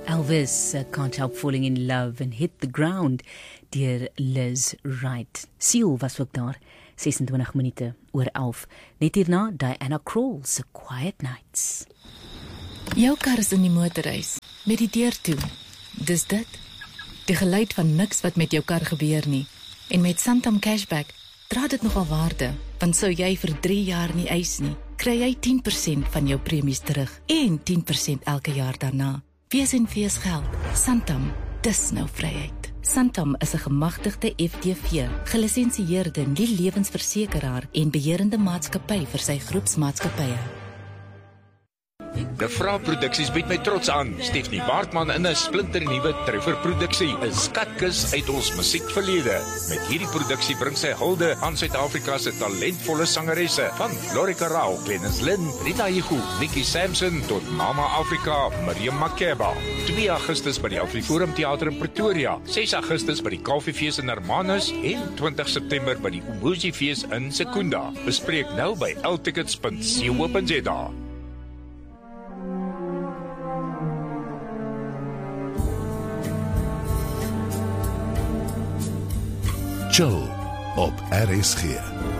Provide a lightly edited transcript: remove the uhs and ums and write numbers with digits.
Elvis, Can't Help Falling in Love and Hit the Ground, deur Liz Wright. Seal was ook daar, 26 minute oor 11. Net hierna, Diana Krall se Quiet Nights. Jou kar is in die motorhuis, met die deur toe. Dis dit. Die geluid van niks wat met jou kar gebeur nie. En met Santam Cashback dra dit nogal waarde, want sou jy vir 3 jaar nie eis nie, kry jy 10% van jou premies terug en 10% elke jaar daarna. Wees en wees geld. Santam, dis nou vryheid. Santam is 'n gemagtigde FTV, gelisensieerde nie-lewensversekeraar en beheerende maatskappy vir sy groepsmaatskappye. De Vra Produksies bied my trots aan. Stephanie Baartman in 'n splinternuwe trefferproduksie, 'n skatkis uit ons musiekverlede. Met hierdie produksie bring sy hulde aan Suid-Afrika se talentvolle sangeresse, van Lorika Rao, Glennis Lynn, Rita Igu, Nikki Sampson tot Mama Afrika, Miriam Makeba. 2 Augustus by die Afriforum Theater in Pretoria, 6 Augustus by die Koffiefees in Hermanus en 20 September by die Umuzi Fees in Secunda. Bespreek nou by ltickets.co.za. Chill op RSG.